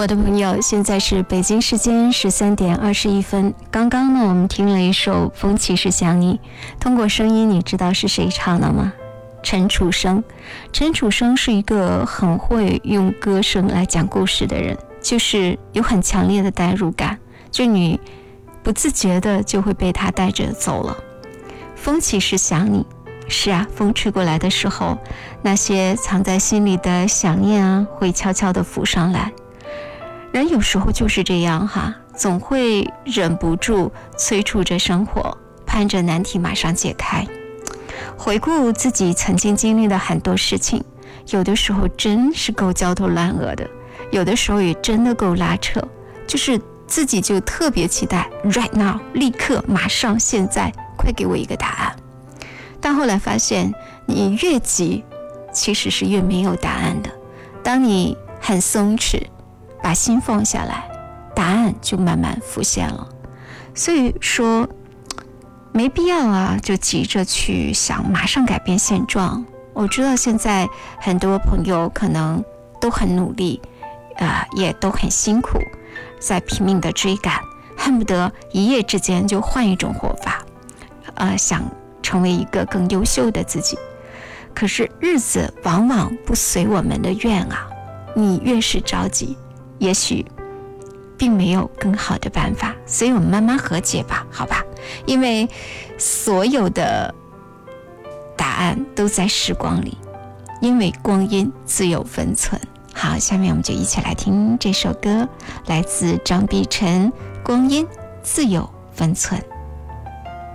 我的朋友，现在是北京时间13:21。刚刚呢，我们听了一首《风其实想你》，通过声音，你知道是谁唱的吗？陈楚生。陈楚生是一个很会用歌声来讲故事的人，就是有很强烈的代入感，就你不自觉的就会被他带着走了。风其实想你，是啊，风吹过来的时候，那些藏在心里的想念啊，会悄悄地浮上来。人有时候就是这样哈，总会忍不住催促着生活，盼着难题马上解开。回顾自己曾经经历的很多事情，有的时候真是够焦头烂额的，有的时候也真的够拉扯，就是自己就特别期待 right now， 立刻马上现在快给我一个答案。但后来发现，你越急其实是越没有答案的。当你很松弛，把心放下来，答案就慢慢浮现了。所以说没必要啊，就急着去想马上改变现状。我知道现在很多朋友可能都很努力，也都很辛苦，在拼命的追赶，恨不得一夜之间就换一种活法，想成为一个更优秀的自己。可是日子往往不随我们的愿啊，你越是着急，也许并没有更好的办法，所以我们慢慢和解吧，好吧？因为所有的答案都在时光里，因为光阴自有分寸。好，下面我们就一起来听这首歌，来自张碧晨，《光阴自有分寸》。